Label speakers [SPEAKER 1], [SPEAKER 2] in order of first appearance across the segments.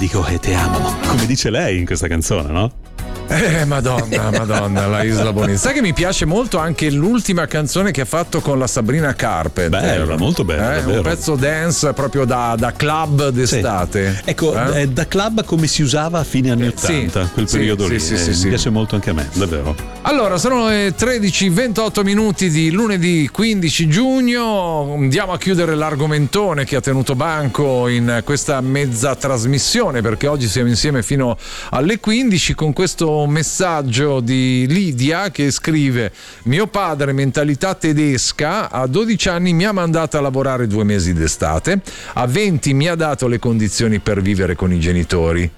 [SPEAKER 1] dico e te amo, come dice lei in questa canzone, no?
[SPEAKER 2] Madonna, la Isla Bonita. Sai che mi piace molto anche l'ultima canzone che ha fatto con la Sabrina Carpenter.
[SPEAKER 1] Bella, molto bella.
[SPEAKER 2] Un pezzo dance proprio da club d'estate.
[SPEAKER 1] Sì. Ecco, da club come si usava a fine anni 80, quel periodo lì. Mi piace molto anche a me, davvero.
[SPEAKER 2] Allora, sono le 13:28 minuti di lunedì 15 giugno. Andiamo a chiudere l'argomentone che ha tenuto banco in questa mezza trasmissione, perché oggi siamo insieme fino alle 15 con questo messaggio di Lidia che scrive: mio padre, mentalità tedesca, a 12 anni mi ha mandato a lavorare 2 mesi d'estate, a 20 mi ha dato le condizioni per vivere con i genitori.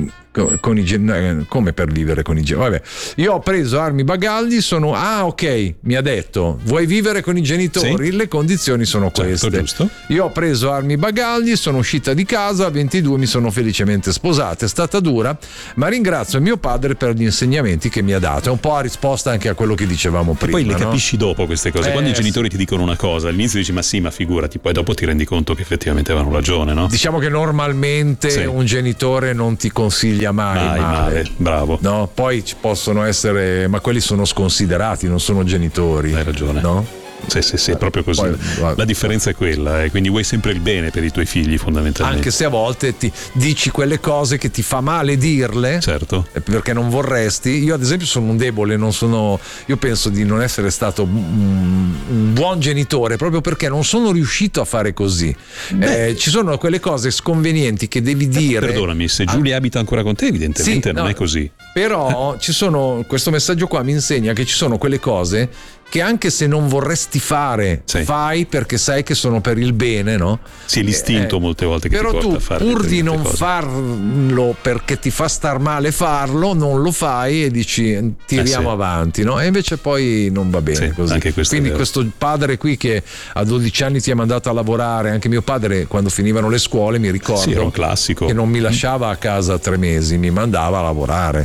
[SPEAKER 2] Come per vivere con i genitori? Vabbè, io ho preso armi bagagli, ok, mi ha detto vuoi vivere con i genitori? Sì. Le condizioni sono queste.
[SPEAKER 1] Giusto.
[SPEAKER 2] Io ho preso armi bagagli, sono uscita di casa, a 22 mi sono felicemente sposata. È stata dura, ma ringrazio mio padre per gli insegnamenti che mi ha dato. È un po' a risposta anche a quello che dicevamo prima.
[SPEAKER 1] E poi le capisci dopo queste cose. Quando i genitori ti dicono una cosa, all'inizio dici ma sì, ma figurati, poi dopo ti rendi conto che effettivamente avevano ragione, no?
[SPEAKER 2] Diciamo che normalmente un genitore non ti consiglia mai male.
[SPEAKER 1] Bravo.
[SPEAKER 2] No, poi ci possono essere, ma quelli sono sconsiderati, non sono genitori.
[SPEAKER 1] Hai ragione.
[SPEAKER 2] No?
[SPEAKER 1] Sì, è proprio così. La differenza è quella, quindi vuoi sempre il bene per i tuoi figli, fondamentalmente.
[SPEAKER 2] Anche se a volte ti dici quelle cose che ti fa male dirle,
[SPEAKER 1] certo,
[SPEAKER 2] perché non vorresti. Io ad esempio sono un debole, io penso di non essere stato un buon genitore proprio perché non sono riuscito a fare così. Ci sono quelle cose sconvenienti che devi dire.
[SPEAKER 1] Perdonami, se Giulia abita ancora con te, evidentemente non è così.
[SPEAKER 2] Però questo messaggio qua mi insegna che ci sono quelle cose che anche se non vorresti fare, fai perché sai che sono per il bene, no?
[SPEAKER 1] Sì, l'istinto molte volte che ti porta a fare.
[SPEAKER 2] Però tu, pur di non farlo perché ti fa star male farlo, non lo fai e dici tiriamo avanti, no? E invece poi non va bene così.
[SPEAKER 1] Anche
[SPEAKER 2] quindi questo padre qui che a 12 anni ti ha mandato a lavorare, anche mio padre quando finivano le scuole, mi ricordo,
[SPEAKER 1] era un classico,
[SPEAKER 2] che non mi lasciava a casa 3 mesi, mi mandava a lavorare.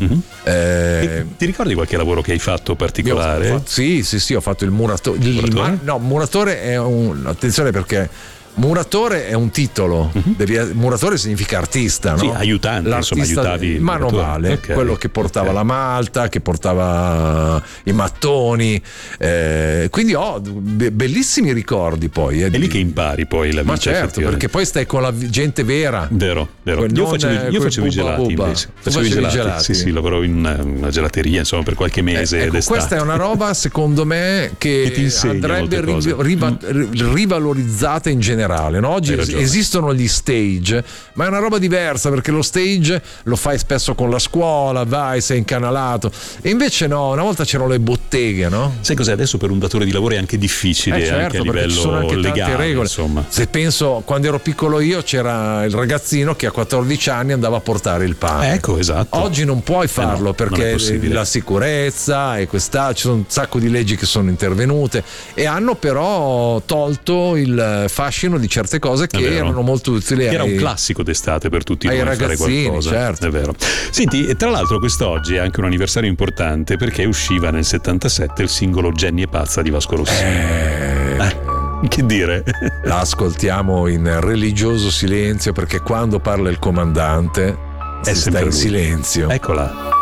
[SPEAKER 1] Ti ricordi qualche lavoro che hai fatto particolare?
[SPEAKER 2] Sì, ho fatto il muratore. Muratore è attenzione perché muratore è un titolo, muratore significa artista, no?
[SPEAKER 1] Sì, aiutante, aiutavi
[SPEAKER 2] manovale, quello che portava la malta, che portava i mattoni, quindi ho bellissimi ricordi poi.
[SPEAKER 1] È lì che impari poi la vita.
[SPEAKER 2] Ma certo, perché poi stai con la gente vera.
[SPEAKER 1] Vero. Io facevo i gelati invece. Facevo i gelati. Sì, lavoravo in una gelateria, insomma, per qualche mese d'estate.
[SPEAKER 2] Questa è una roba, secondo me, che andrebbe rivalorizzata in generale. No? Oggi esistono gli stage, ma è una roba diversa perché lo stage lo fai spesso con la scuola, sei incanalato, e invece no, una volta c'erano le botteghe, no?
[SPEAKER 1] Sai cos'è? Adesso per un datore di lavoro è anche difficile, anche a livello ci sono anche legale, tante regole. Insomma.
[SPEAKER 2] Se penso, quando ero piccolo io c'era il ragazzino che a 14 anni andava a portare il pane.
[SPEAKER 1] Ecco, esatto.
[SPEAKER 2] Oggi non puoi farlo perché la sicurezza e ci sono un sacco di leggi che sono intervenute e hanno però tolto il fascino di certe cose che erano molto utili.
[SPEAKER 1] Era un classico d'estate per tutti noi fare qualcosa.
[SPEAKER 2] Certo.
[SPEAKER 1] È vero. Senti, tra l'altro quest'oggi è anche un anniversario importante perché usciva nel 77 il singolo Jenny è pazza di Vasco Rossi. Che dire?
[SPEAKER 2] La ascoltiamo in religioso silenzio perché quando parla il comandante si sta in silenzio.
[SPEAKER 1] Eccola.